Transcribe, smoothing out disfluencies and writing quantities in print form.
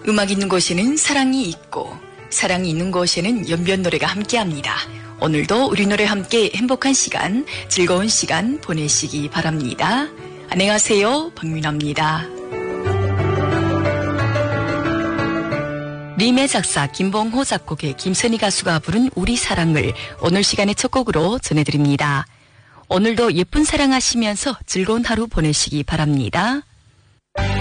음악 있는 곳에는 사랑이 있고 사랑이 있는 곳에는 연변 노래가 함께합니다. 오늘도 우리 노래 함께 행복한 시간, 즐거운 시간 보내시기 바랍니다. 안녕하세요, 박민아입니다. 림의 작사 김봉호 작곡의 김선희 가수가 부른 우리 사랑을 오늘 시간의 첫 곡으로 전해드립니다. 오늘도 예쁜 사랑하시면서 즐거운 하루 보내시기 바랍니다.